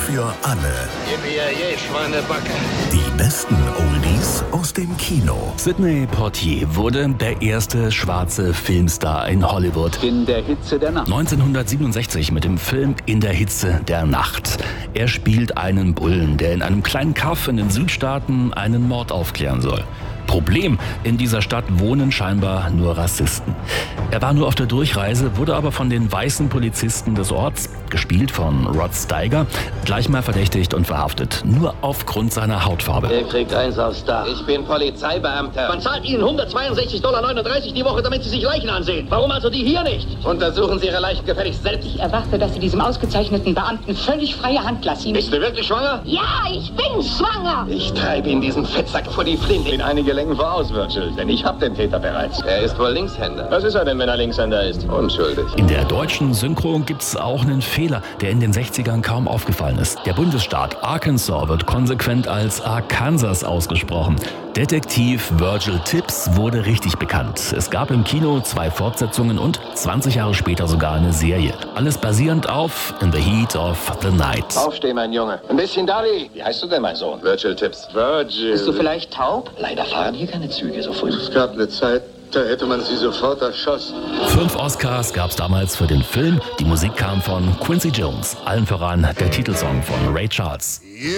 für alle. Yippie, Schweinebacke. Die besten Oldies aus dem Kino. Sidney Poitier wurde der erste schwarze Filmstar in Hollywood. In der Hitze der Nacht. 1967 mit dem Film In der Hitze der Nacht. Er spielt einen Bullen, der in einem kleinen Kaff in den Südstaaten einen Mord aufklären soll. Problem, in dieser Stadt wohnen scheinbar nur Rassisten. Er war nur auf der Durchreise, wurde aber von den weißen Polizisten des Orts, gespielt von Rod Steiger, gleich mal verdächtigt und verhaftet. Nur aufgrund seiner Hautfarbe. Er kriegt eins aufs Dach. Ich bin Polizeibeamter. Man zahlt Ihnen $162,39 die Woche, damit Sie sich Leichen ansehen. Warum also die hier nicht? Untersuchen Sie Ihre Leichen gefälligst selbst. Ich erwarte, dass Sie diesem ausgezeichneten Beamten völlig freie Hand lassen. Bist du wirklich schwanger? Ja, ich bin schwanger! Ich treibe Ihnen diesen Fettsack vor die Flinte. In einige Längen voraus, Virgil, denn ich hab den Täter bereits. Er ist wohl Linkshänder. Was ist er denn, wenn er Linkshänder ist? Unschuldig. In der deutschen Synchro gibt's auch einen Fehler, der in den 60ern kaum aufgefallen ist. Der Bundesstaat Arkansas wird konsequent als Arkansas ausgesprochen. Detektiv Virgil Tibbs wurde richtig bekannt. Es gab im Kino 2 Fortsetzungen und 20 Jahre später sogar eine Serie. Alles basierend auf In the Heat of the Night. Aufstehen, mein Junge. Ein bisschen Dolly. Wie heißt du denn, mein Sohn? Virgil Tibbs. Virgil. Bist du vielleicht taub? Leider fahren hier keine Züge so früh. Es gab eine Zeit, da hätte man sie sofort erschossen. 5 Oscars gab's damals für den Film. Die Musik kam von Quincy Jones. Allen voran der Titelsong von Ray Charles.